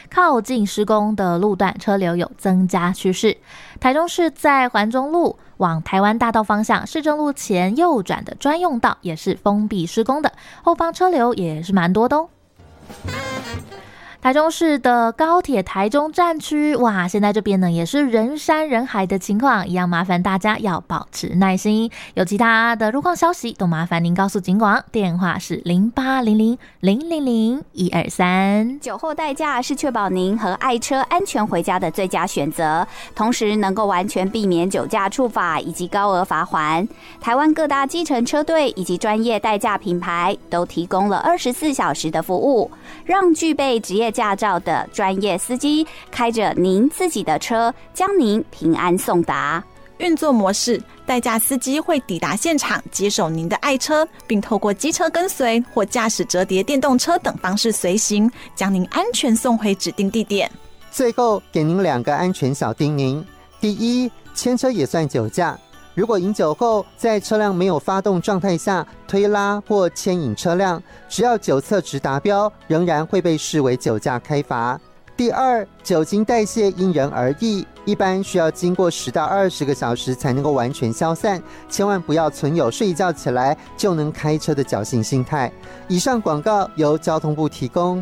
靠近施工的路段车流有增加趋势。台中市在环中路往台湾大道方向市政路前右转的专用道也是封闭施工的，后方车流也是蛮多的哦。台中市的高铁台中站区，哇，现在这边呢也是人山人海的情况，一样麻烦大家要保持耐心。有其他的路况消息，都麻烦您告诉警广，电话是0800000123。 酒后代驾是确保您和爱车安全回家的最佳选择，同时能够完全避免酒驾处罚以及高额罚锾。台湾各大计程车队以及专业代驾品牌都提供了24小时的服务，让具备职业驾照的专业司机开着您自己的车，将您平安送达。 运作模式，代驾司机会抵达现场接手您的爱车，并透过机车跟随或驾驶折叠电动车等方式随行，将您安全送回指定地点。 最后给您2个安全小叮咛：第一，牵车也算酒驾。如果饮酒后在车辆没有发动状态下推拉或牵引车辆，只要酒测值达标，仍然会被视为酒驾开罚。第二，酒精代谢因人而异，一般需要经过10到20个小时才能够完全消散，千万不要存有睡一觉起来就能开车的侥幸心态。以上广告由交通部提供。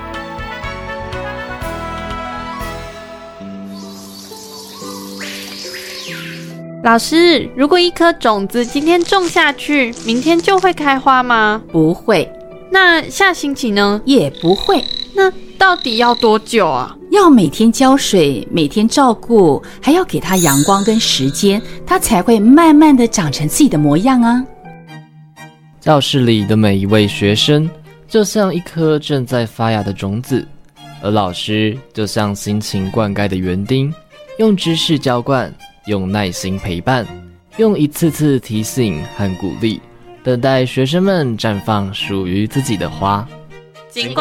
老师，如果一颗种子今天种下去，明天就会开花吗？ 不会。 那下星期呢？ 也不会。 那到底要多久啊？ 要每天浇水，每天照顾，还要给它阳光跟时间，它才会慢慢的长成自己的模样啊。 教室里的每一位学生就像一颗正在发芽的种子，而老师就像辛勤灌溉的园丁，用知识浇灌，用耐心陪伴，用一次次提醒和鼓励，等待学生们绽放属于自己的花。 警广